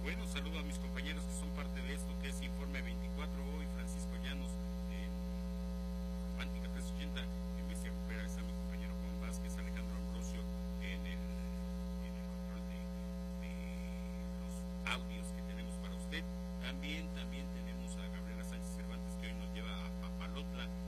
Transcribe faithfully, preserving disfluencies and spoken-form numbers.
Bueno, saludo a mis compañeros que son parte de esto, que es Informe veinticuatro hoy, Francisco Llanos, en Romántica trescientos ochenta, en Bestia Grupera está mi compañero Juan Vázquez, Alejandro Ambrosio en el, en el control de, de los audios que tenemos para usted. También, también tenemos a Gabriela Sánchez Cervantes, que hoy nos lleva a Papalotla,